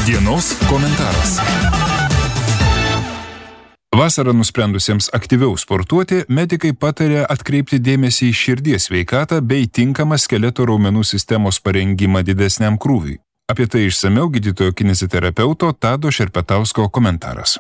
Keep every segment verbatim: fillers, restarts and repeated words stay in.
Dienos komentaras. Vasarą nusprendusiems aktyviau sportuoti, medikai pataria atkreipti dėmesį į širdies sveikatą bei tinkamą skeleto raumenų sistemos parengimą didesniam krūviui. Apie tai išsamiau gydytojo kineziterapeuto Tado Šerpetausko komentaras.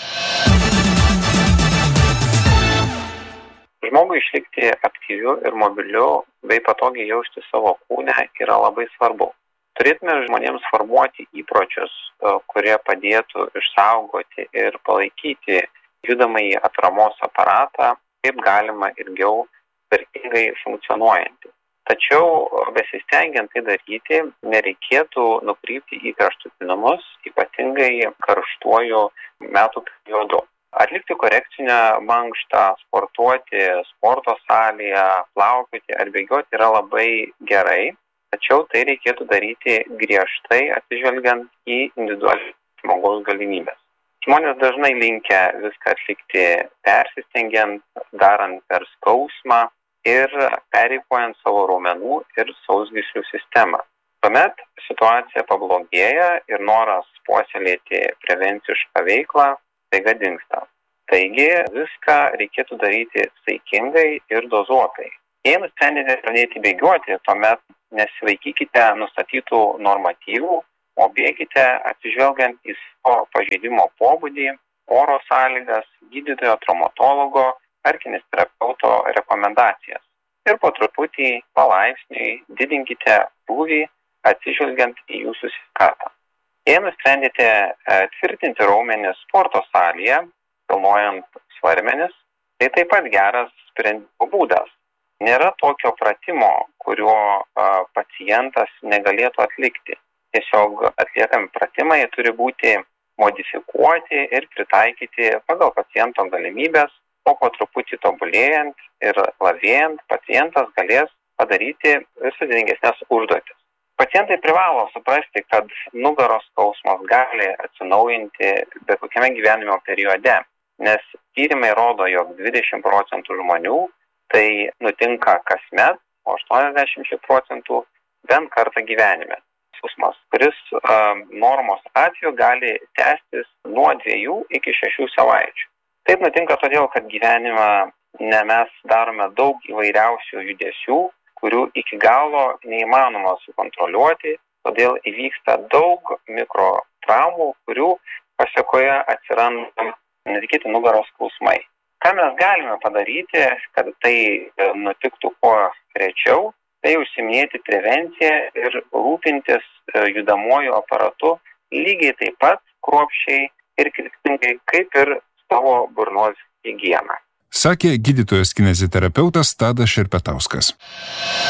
Žmogui išlikti aktyviu ir mobiliu bei patogiai jausti savo kūne yra labai svarbu. Turėtume žmonėms formuoti įpročius, kurie padėtų išsaugoti ir palaikyti judamąjį atramos aparatą, kaip galima ilgiau vertingai funkcionuojantį. Tačiau besistengiant tai daryti, nereikėtų nukrypti į kraštutinumus, ypatingai karštuoju metų periodu. Atlikti korekcinę mankštą, sportuoti sporto salėje, plaukioti ar bėgioti yra labai gerai, tačiau tai reikėtų daryti griežtai atsižvelgiant į individualias žmogaus galimybės. Žmonės dažnai linkę viską atlikti persistengiant, darant per skausmą ir pereikvojant savo raumenų ir sausgyslių sistemą. Tuomet situacija pablogėja ir noras puoselėti prevencišką veiklą staiga dingsta. Taigi viską reikėtų daryti saikingai ir dozuotai. Jei nusprendėte pradėti bėgioti, tuomet nesilaikykite nustatytų normatyvų, o bėkite atsižvelgiant į savo pažeidimo pobūdį, oro sąlygas, gydytojo, traumatologo ar kineziterapeuto rekomendacijas. Ir po truputį palaipsniui didinkite krūvį atsižvelgiant į jūsų sveikatą. Jei nusprendėte tvirtinti raumenis sporto salėje, kilnojant svarmenis, tai taip pat geras sprendimo būdas. Nėra tokio pratimo, kurio pacientas negalėtų atlikti. Tiesiog atliekami pratimai turi būti modifikuoti ir pritaikyti pagal paciento galimybės, o po truputį tobulėjant ir lavėjant pacientas galės padaryti ir sudėtingesnės užduotis. Pacientai privalo suprasti, kad nugaros skausmas gali atsinaujinti bet kokiame gyvenimo periode, nes tyrimai rodo, jog dvidešimt procentų žmonių tai nutinka kasmet, o aštuoniasdešimt procentų bent kartą gyvenime. Skausmas, kuris uh, normos atveju gali tęstis nuo dviejų iki šešių savaičių. Taip nutinka todėl, kad gyvenime ne mes darome daug įvairiausių judesių, kurių iki galo neįmanoma sukontroliuoti, todėl įvyksta daug mikrotraumų, kurių pasekoje atsiranda netikėti nugaros skausmai. Ką mes galime padaryti, kad tai nutiktų kuo rečiau? Tai užsiiminėti prevenciją ir rūpintis judamuoju aparatu lygiai taip pat kruopščiai ir kryptingai kaip ir savo burnos higieną. Sakė gydytojas kineziterapeutas Tadas Šerpetauskas.